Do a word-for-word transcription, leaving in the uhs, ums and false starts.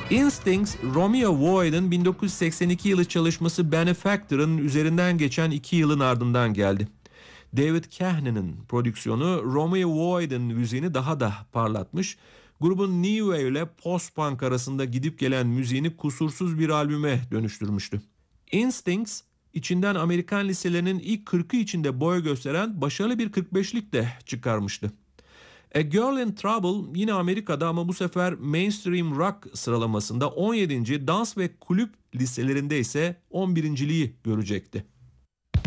Instincts, Romeo Void'ın bin dokuz yüz seksen iki yılı çalışması Benefactor'ın üzerinden geçen iki yılın ardından geldi. David Kahnen'ın prodüksiyonu Romeo Void'ın müziğini daha da parlatmış, grubun New Wave ile Post-Punk arasında gidip gelen müziğini kusursuz bir albüme dönüştürmüştü. Instincts, içinden Amerikan liselerinin ilk kırkı içinde boy gösteren başarılı bir kırk beşlik de çıkarmıştı. A Girl in Trouble yine Amerika'da ama bu sefer mainstream rock sıralamasında on yedinci dans ve kulüp listelerinde ise on birinciliği görecekti.